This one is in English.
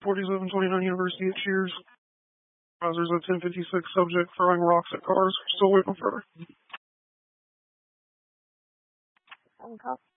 4729 University at Cheers. There's a 1056 subject throwing rocks at cars. Still waiting for her. Phone call.